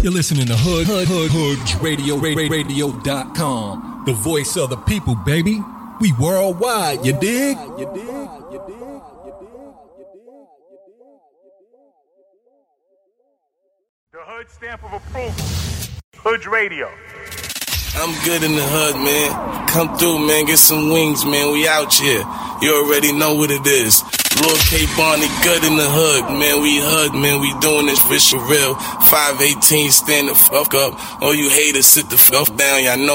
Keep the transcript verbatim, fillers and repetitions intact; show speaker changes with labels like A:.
A: You're listening to Hood, Hood, Hood, Hood Radio, radio dot com. The voice of the people, baby. We worldwide, you dig? You dig? You dig?
B: The Hood stamp of approval. Hood Radio.
C: I'm good in the hood, man. Come through, man. Get some wings, man. We out here. You already know what it is. Lord K. Barney, good in the hood, man. We hood, man. We doing this for real. five eighteen, stand the fuck up. All you haters, sit the fuck down. Y'all know.